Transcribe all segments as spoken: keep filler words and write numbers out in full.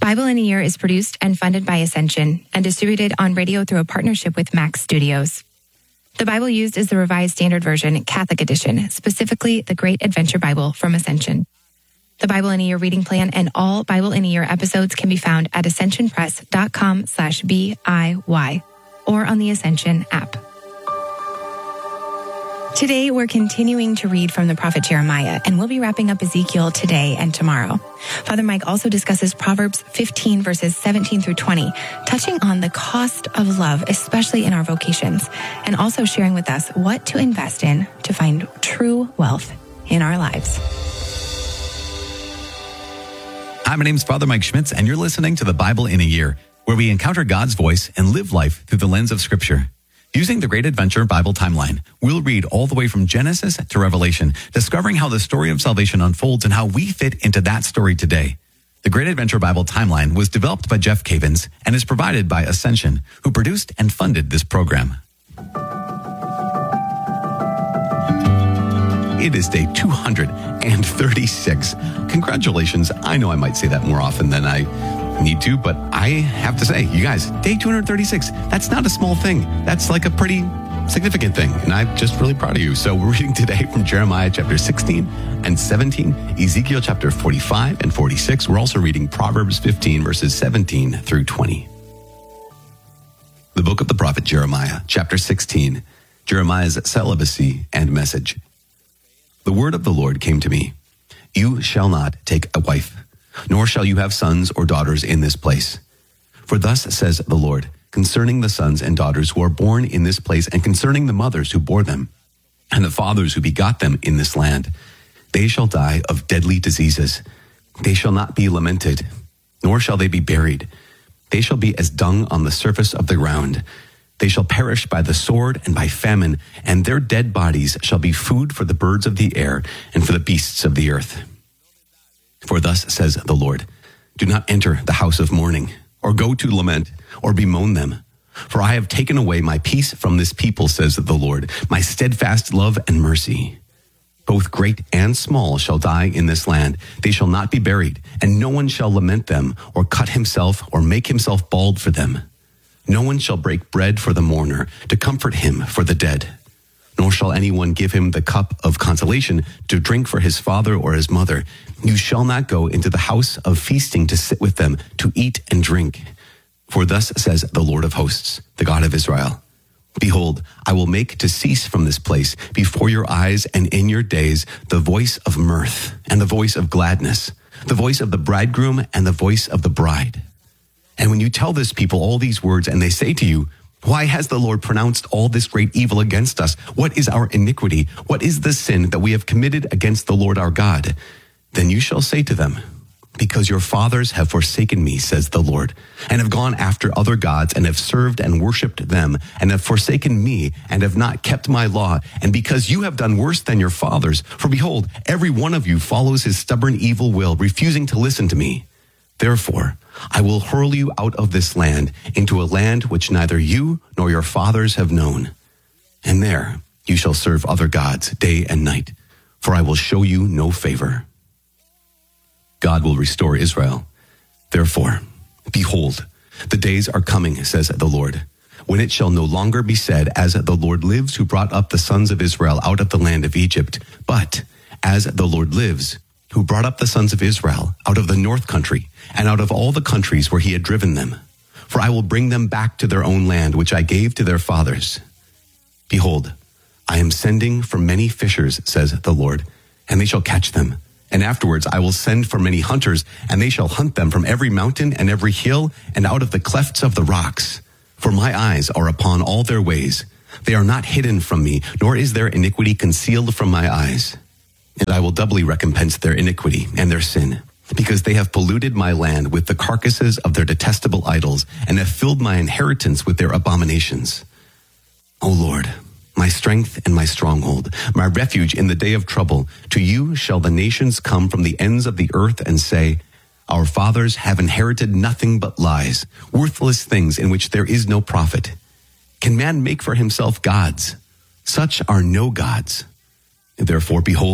Bible in a Year is produced and funded by Ascension and distributed on radio through a partnership with Max Studios. The Bible used is the Revised Standard Version, Catholic Edition, specifically the Great Adventure Bible from Ascension. The Bible in a Year reading plan and all Bible in a Year episodes can be found at ascensionpress.com slash B-I-Y or on the Ascension app. Today, we're continuing to read from the prophet Jeremiah, and we'll be wrapping up Ezekiel today and tomorrow. Father Mike also discusses Proverbs fifteen, verses seventeen through twenty, touching on the cost of love, especially in our vocations, and also sharing with us what to invest in to find true wealth in our lives. Hi, my name is Father Mike Schmitz, and you're listening to the Bible in a Year, where we encounter God's voice and live life through the lens of Scripture. Using the Great Adventure Bible timeline, we'll read all the way from Genesis to Revelation, discovering how the story of salvation unfolds and how we fit into that story today. The Great Adventure Bible timeline was developed by Jeff Cavins and is provided by Ascension, who produced and funded this program. It is day two hundred thirty-six. Congratulations. I know I might say that more often than I need to, but I have to say, you guys, day two hundred thirty-six, that's not a small thing. That's like a pretty significant thing, and I'm just really proud of you. So we're reading today from Jeremiah chapter sixteen and seventeen, Ezekiel chapter forty-five and forty-six. We're also reading Proverbs fifteen, verses seventeen through twenty. The book of the prophet Jeremiah, chapter sixteen, Jeremiah's celibacy and message. The word of the Lord came to me. You shall not take a wife, nor shall you have sons or daughters in this place. For thus says the Lord, concerning the sons and daughters who are born in this place, and concerning the mothers who bore them, and the fathers who begot them in this land, they shall die of deadly diseases. They shall not be lamented, nor shall they be buried. They shall be as dung on the surface of the ground. They shall perish by the sword and by famine, and their dead bodies shall be food for the birds of the air and for the beasts of the earth. For thus says the Lord, do not enter the house of mourning, or go to lament, or bemoan them. For I have taken away my peace from this people, says the Lord, my steadfast love and mercy. Both great and small shall die in this land. They shall not be buried, and no one shall lament them, or cut himself, or make himself bald for them. No one shall break bread for the mourner, to comfort him for the dead. Nor shall anyone give him the cup of consolation to drink for his father or his mother. You shall not go into the house of feasting to sit with them, to eat and drink. For thus says the Lord of hosts, the God of Israel, behold, I will make to cease from this place before your eyes and in your days the voice of mirth and the voice of gladness, the voice of the bridegroom and the voice of the bride. And when you tell this people all these words, and they say to you, why has the Lord pronounced all this great evil against us? What is our iniquity? What is the sin that we have committed against the Lord our God? Then you shall say to them, because your fathers have forsaken me, says the Lord, and have gone after other gods, and have served and worshipped them, and have forsaken me, and have not kept my law, and because you have done worse than your fathers, for behold, every one of you follows his stubborn evil will, refusing to listen to me. Therefore, I will hurl you out of this land into a land which neither you nor your fathers have known. And there you shall serve other gods day and night, for I will show you no favor. God will restore Israel. Therefore, behold, the days are coming, says the Lord, when it shall no longer be said, as the Lord lives who brought up the sons of Israel out of the land of Egypt, but as the Lord lives, who brought up the sons of Israel out of the north country and out of all the countries where he had driven them. For I will bring them back to their own land, which I gave to their fathers. Behold, I am sending for many fishers, says the Lord, and they shall catch them. And afterwards I will send for many hunters, and they shall hunt them from every mountain and every hill and out of the clefts of the rocks. For my eyes are upon all their ways. They are not hidden from me, nor is their iniquity concealed from my eyes. And I will doubly recompense their iniquity and their sin, because they have polluted my land with the carcasses of their detestable idols, and have filled my inheritance with their abominations. O Lord, my strength and my stronghold, my refuge in the day of trouble, to you shall the nations come from the ends of the earth and say, our fathers have inherited nothing but lies, worthless things in which there is no profit. Can man make for himself gods? Such are no gods. Therefore, behold,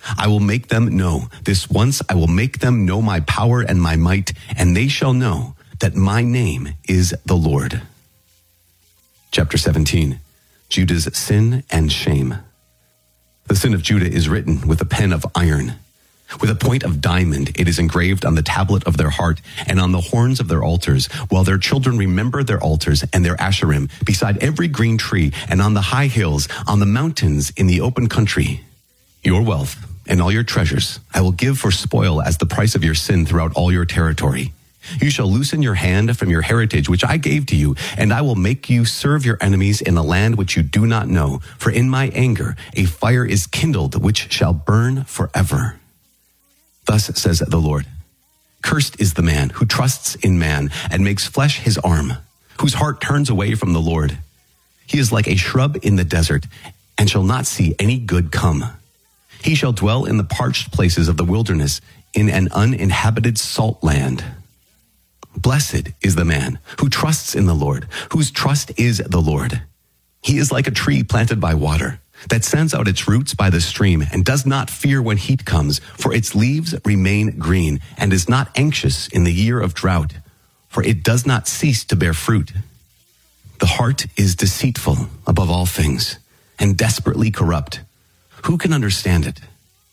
I will make them know. This once I will make them know my power and my might, and they shall know that my name is the Lord. Chapter seventeen, Judah's sin and shame. The sin of Judah is written with a pen of iron. With a point of diamond, it is engraved on the tablet of their heart and on the horns of their altars, while their children remember their altars and their asherim beside every green tree and on the high hills, on the mountains in the open country. Your wealth and all your treasures I will give for spoil as the price of your sin throughout all your territory. You shall loosen your hand from your heritage, which I gave to you, and I will make you serve your enemies in a land which you do not know. For in my anger a fire is kindled, which shall burn forever. Thus says the Lord, cursed is the man who trusts in man and makes flesh his arm, whose heart turns away from the Lord. He is like a shrub in the desert and shall not see any good come. He shall dwell in the parched places of the wilderness, in an uninhabited salt land. Blessed is the man who trusts in the Lord, whose trust is the Lord. He is like a tree planted by water, that sends out its roots by the stream and does not fear when heat comes, for its leaves remain green, and is not anxious in the year of drought, for it does not cease to bear fruit. The heart is deceitful above all things, and desperately corrupt. Who can understand it?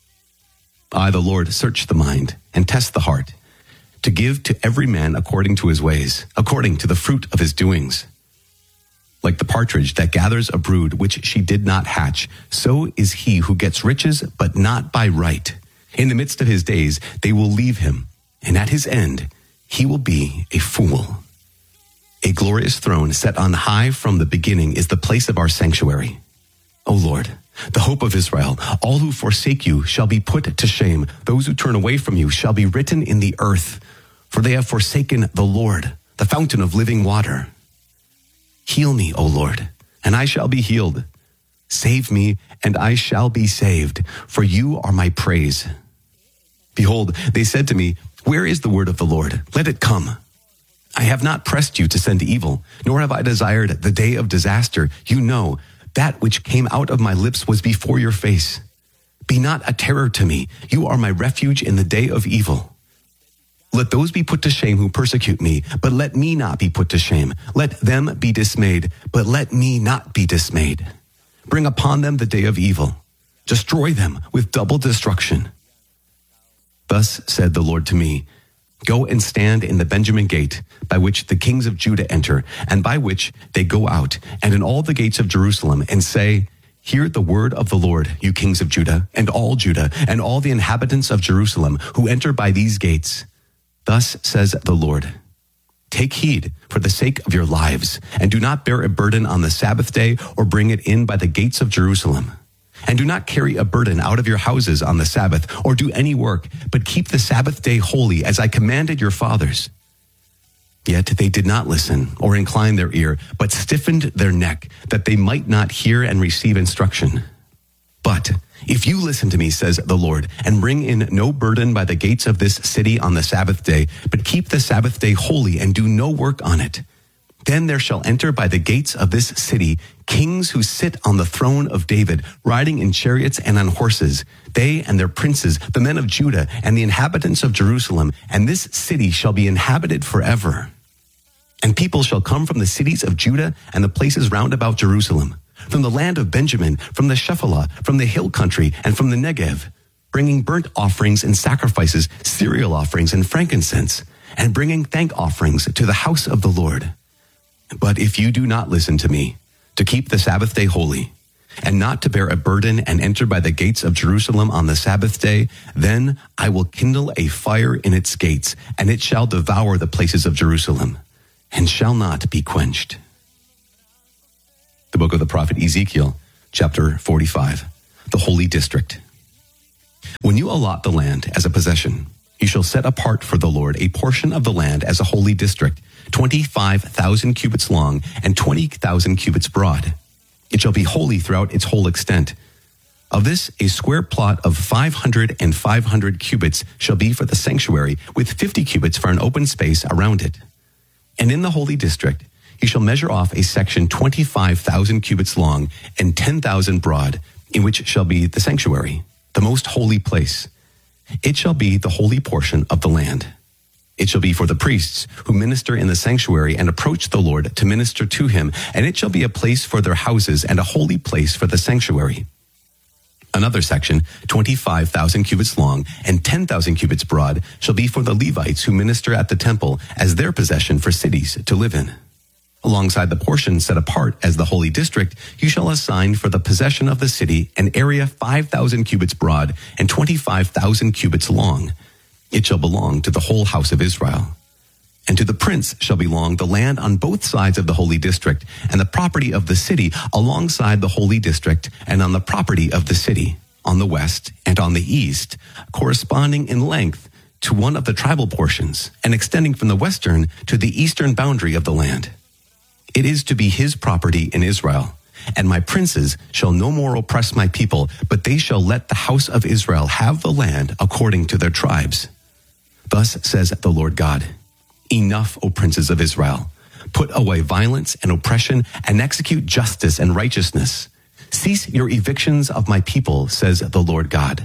I, the Lord, search the mind and test the heart, to give to every man according to his ways, according to the fruit of his doings. Like the partridge that gathers a brood which she did not hatch, so is he who gets riches, but not by right. In the midst of his days, they will leave him, and at his end, he will be a fool. A glorious throne set on high from the beginning is the place of our sanctuary. O Lord, the hope of Israel, all who forsake you shall be put to shame. Those who turn away from you shall be written in the earth, for they have forsaken the Lord, the fountain of living water. Heal me, O Lord, and I shall be healed. Save me, and I shall be saved, for you are my praise. Behold, they said to me, where is the word of the Lord? Let it come. I have not pressed you to send evil, nor have I desired the day of disaster. You know, that which came out of my lips was before your face. Be not a terror to me. You are my refuge in the day of evil. Let those be put to shame who persecute me, but let me not be put to shame. Let them be dismayed, but let me not be dismayed. Bring upon them the day of evil. Destroy them with double destruction. Thus said the Lord to me, go and stand in the Benjamin gate, by which the kings of Judah enter, and by which they go out, and in all the gates of Jerusalem, and say, hear the word of the Lord, you kings of Judah, and all Judah, and all the inhabitants of Jerusalem, who enter by these gates. Thus says the Lord, take heed for the sake of your lives, and do not bear a burden on the Sabbath day, or bring it in by the gates of Jerusalem. And do not carry a burden out of your houses on the Sabbath, or do any work, but keep the Sabbath day holy, as I commanded your fathers. Yet they did not listen or incline their ear, but stiffened their neck, that they might not hear and receive instruction. But if you listen to me, says the Lord, and bring in no burden by the gates of this city on the Sabbath day, but keep the Sabbath day holy and do no work on it, then there shall enter by the gates of this city kings who sit on the throne of David, riding in chariots and on horses, they and their princes, the men of Judah and the inhabitants of Jerusalem, and this city shall be inhabited forever. And people shall come from the cities of Judah and the places round about Jerusalem, from the land of Benjamin, from the Shephelah, from the hill country, and from the Negev, bringing burnt offerings and sacrifices, cereal offerings and frankincense, and bringing thank offerings to the house of the Lord. But if you do not listen to me, to keep the Sabbath day holy, and not to bear a burden and enter by the gates of Jerusalem on the Sabbath day, then I will kindle a fire in its gates, and it shall devour the places of Jerusalem, and shall not be quenched. The book of the prophet Ezekiel, chapter forty-five, the holy district. When you allot the land as a possession, you shall set apart for the Lord a portion of the land as a holy district, twenty-five thousand cubits long and twenty thousand cubits broad. It shall be holy throughout its whole extent. Of this, a square plot of five hundred and five hundred cubits shall be for the sanctuary, with fifty cubits for an open space around it. And in the holy district, you shall measure off a section twenty-five thousand cubits long and ten thousand broad, in which shall be the sanctuary. the most holy place. It shall be the holy portion of the land. It shall be for the priests who minister in the sanctuary and approach the Lord to minister to him, and it shall be a place for their houses and a holy place for the sanctuary. Another section, twenty-five thousand cubits long and ten thousand cubits broad, shall be for the Levites who minister at the temple as their possession for cities to live in. Alongside the portion set apart as the holy district, you shall assign for the possession of the city an area five thousand cubits broad and twenty-five thousand cubits long. It shall belong to the whole house of Israel. And to the prince shall belong the land on both sides of the holy district, and the property of the city alongside the holy district, and on the property of the city, on the west and on the east, corresponding in length to one of the tribal portions, and extending from the western to the eastern boundary of the land. It is to be his property in Israel. And my princes shall no more oppress my people, but they shall let the house of Israel have the land according to their tribes. Thus says the Lord God, enough, O princes of Israel. Put away violence and oppression, and execute justice and righteousness. Cease your evictions of my people, says the Lord God.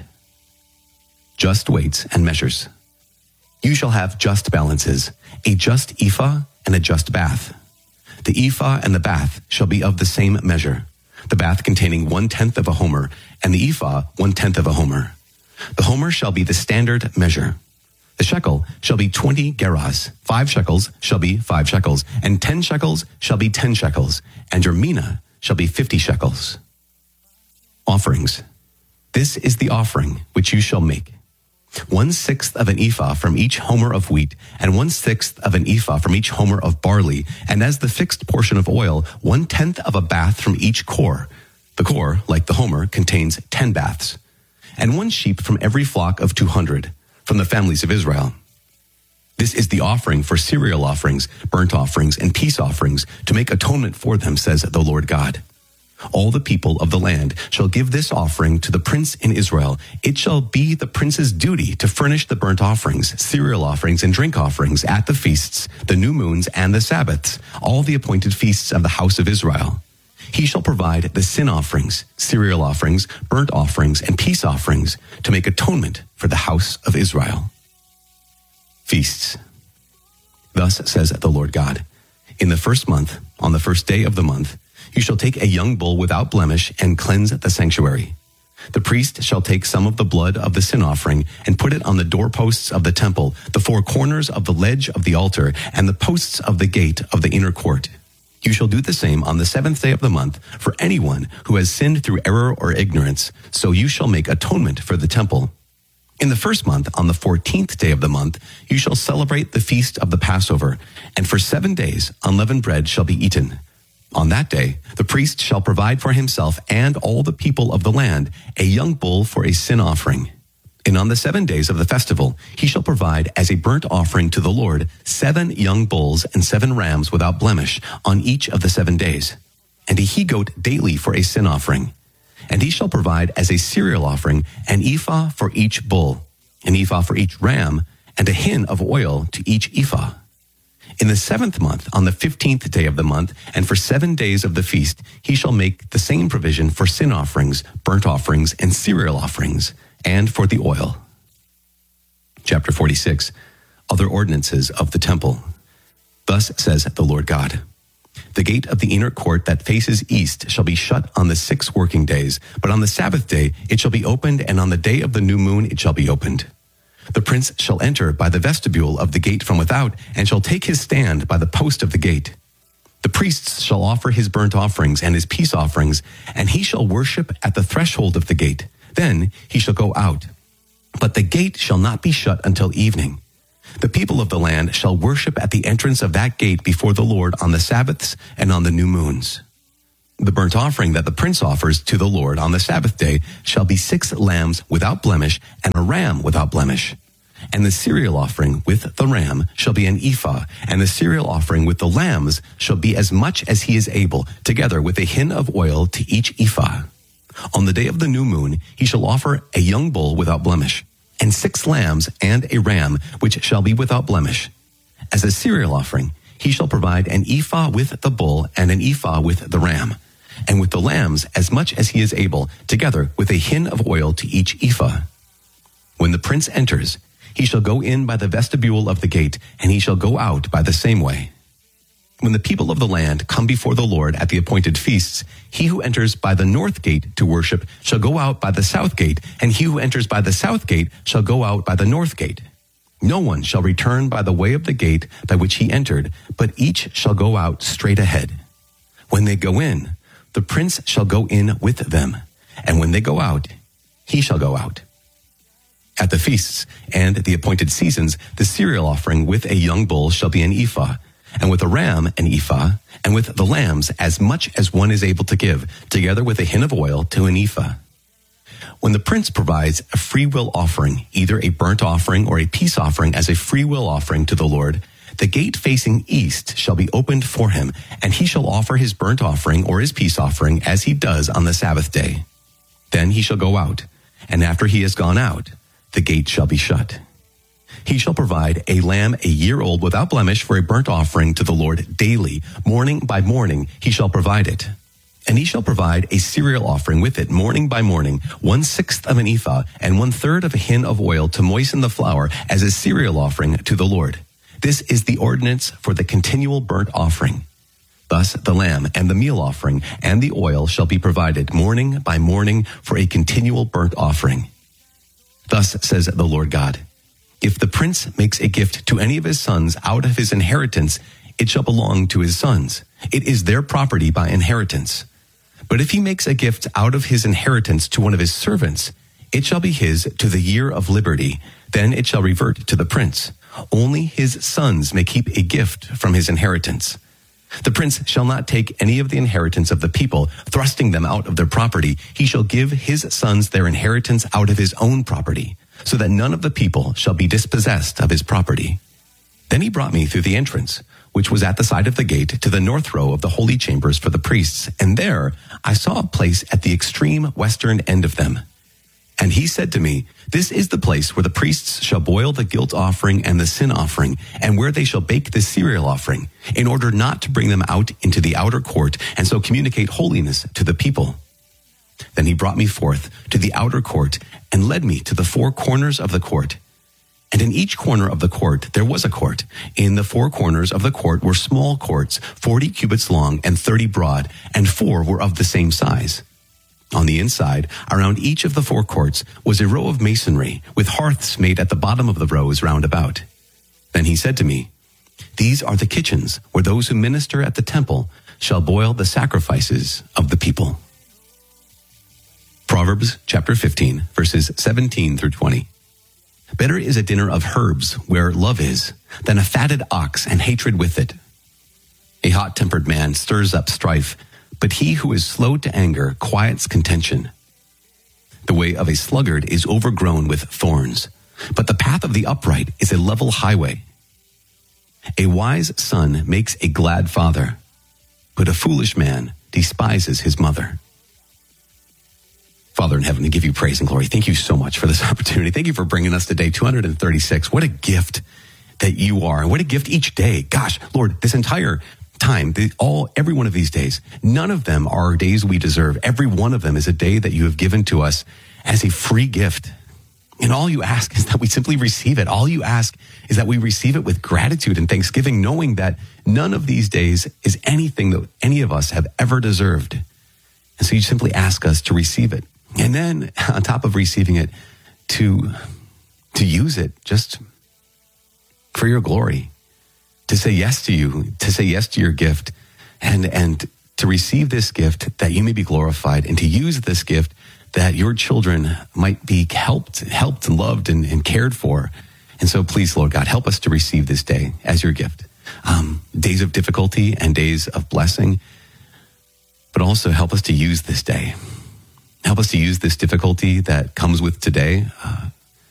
Just weights and measures. You shall have just balances, a just ephah and a just bath. The ephah and the bath shall be of the same measure, the bath containing one-tenth of a homer, and the ephah one-tenth of a homer. The homer shall be the standard measure. The shekel shall be twenty gerahs, five shekels shall be five shekels, and ten shekels shall be ten shekels, and your mina shall be fifty shekels. Offerings. This is the offering which you shall make. One-sixth of an ephah from each homer of wheat, and one-sixth of an ephah from each homer of barley, and as the fixed portion of oil, one-tenth of a bath from each core. The core, like the homer, contains ten baths. And one sheep from every flock of two hundred, from the families of Israel. This is the offering for cereal offerings, burnt offerings, and peace offerings, to make atonement for them, says the Lord God. All the people of the land shall give this offering to the prince in Israel. It shall be the prince's duty to furnish the burnt offerings, cereal offerings, and drink offerings at the feasts, the new moons, and the Sabbaths, all the appointed feasts of the house of Israel. He shall provide the sin offerings, cereal offerings, burnt offerings, and peace offerings to make atonement for the house of Israel. Feasts. Thus says the Lord God, in the first month, on the first day of the month, you shall take a young bull without blemish and cleanse the sanctuary. The priest shall take some of the blood of the sin offering and put it on the doorposts of the temple, the four corners of the ledge of the altar, and the posts of the gate of the inner court. You shall do the same on the seventh day of the month for anyone who has sinned through error or ignorance, so you shall make atonement for the temple. In the first month, on the fourteenth day of the month, you shall celebrate the feast of the Passover, and for seven days unleavened bread shall be eaten. On that day, the priest shall provide for himself and all the people of the land a young bull for a sin offering. And on the seven days of the festival, he shall provide as a burnt offering to the Lord seven young bulls and seven rams without blemish on each of the seven days, and a he-goat daily for a sin offering. And he shall provide as a cereal offering an ephah for each bull, an ephah for each ram, and a hin of oil to each ephah. In the seventh month, on the fifteenth day of the month, and for seven days of the feast, he shall make the same provision for sin offerings, burnt offerings, and cereal offerings, and for the oil. Chapter forty-six, Other Ordinances of the Temple. Thus says the Lord God, the gate of the inner court that faces east shall be shut on the six working days, but on the Sabbath day it shall be opened, and on the day of the new moon it shall be opened. The prince shall enter by the vestibule of the gate from without, and shall take his stand by the post of the gate. The priests shall offer his burnt offerings and his peace offerings, and he shall worship at the threshold of the gate. Then he shall go out. But the gate shall not be shut until evening. The people of the land shall worship at the entrance of that gate before the Lord on the Sabbaths and on the new moons. The burnt offering that the prince offers to the Lord on the Sabbath day shall be six lambs without blemish and a ram without blemish. And the cereal offering with the ram shall be an ephah, and the cereal offering with the lambs shall be as much as he is able, together with a hin of oil to each ephah. On the day of the new moon he shall offer a young bull without blemish, and six lambs and a ram which shall be without blemish. As a cereal offering he shall provide an ephah with the bull and an ephah with the ram. and with the lambs as much as he is able, together with a hin of oil to each ephah. When the prince enters, he shall go in by the vestibule of the gate, and he shall go out by the same way. When the people of the land come before the Lord at the appointed feasts, he who enters by the north gate to worship shall go out by the south gate, and he who enters by the south gate shall go out by the north gate. No one shall return by the way of the gate by which he entered, but each shall go out straight ahead. When they go in, the prince shall go in with them, and when they go out, he shall go out. At the feasts and the appointed seasons, the cereal offering with a young bull shall be an ephah, and with a ram an ephah, and with the lambs as much as one is able to give, together with a hin of oil to an ephah. When the prince provides a free will offering, either a burnt offering or a peace offering as a free will offering to the Lord, the gate facing east shall be opened for him, and he shall offer his burnt offering or his peace offering as he does on the Sabbath day. Then he shall go out, and after he has gone out, the gate shall be shut. He shall provide a lamb a year old without blemish for a burnt offering to the Lord daily. Morning by morning he shall provide it. And he shall provide a cereal offering with it morning by morning, one-sixth of an ephah and one-third of a hin of oil to moisten the flour as a cereal offering to the Lord. This is the ordinance for the continual burnt offering. Thus the lamb and the meal offering and the oil shall be provided morning by morning for a continual burnt offering. Thus says the Lord God, if the prince makes a gift to any of his sons out of his inheritance, it shall belong to his sons. It is their property by inheritance. But if he makes a gift out of his inheritance to one of his servants, it shall be his to the year of liberty. Then it shall revert to the prince. Only his sons may keep a gift from his inheritance. The prince shall not take any of the inheritance of the people, thrusting them out of their property. He shall give his sons their inheritance out of his own property, so that none of the people shall be dispossessed of his property. Then he brought me through the entrance, which was at the side of the gate, to the north row of the holy chambers for the priests. And there I saw a place at the extreme western end of them. And he said to me, this is the place where the priests shall boil the guilt offering and the sin offering, and where they shall bake the cereal offering, in order not to bring them out into the outer court, and so communicate holiness to the people. Then he brought me forth to the outer court, and led me to the four corners of the court. And in each corner of the court there was a court. In the four corners of the court were small courts, forty cubits long and thirty broad, and four were of the same size. On the inside, around each of the four courts, was a row of masonry, with hearths made at the bottom of the rows round about. Then he said to me, these are the kitchens where those who minister at the temple shall boil the sacrifices of the people. Proverbs chapter fifteen, verses seventeen through twenty. Better is a dinner of herbs where love is, than a fatted ox and hatred with it. A hot-tempered man stirs up strife, but he who is slow to anger quiets contention. The way of a sluggard is overgrown with thorns, but the path of the upright is a level highway. A wise son makes a glad father, but a foolish man despises his mother. Father in heaven, we give you praise and glory. Thank you so much for this opportunity. Thank you for bringing us to day two hundred thirty-six. What a gift that you are, and what a gift each day. Gosh, Lord, this entire time, the, all every one of these days, none of them are days we deserve. Every one of them is a day that you have given to us as a free gift. And all you ask is that we simply receive it. All you ask is that we receive it with gratitude and thanksgiving, knowing that none of these days is anything that any of us have ever deserved. And so you simply ask us to receive it. And then on top of receiving it, to, to use it just for your glory, to say yes to you, to say yes to your gift, and, and to receive this gift that you may be glorified, and to use this gift that your children might be helped, helped and loved and, and cared for. And so please, Lord God, help us to receive this day as your gift. Um, days of difficulty and days of blessing, but also help us to use this day. Help us to use this difficulty that comes with today uh,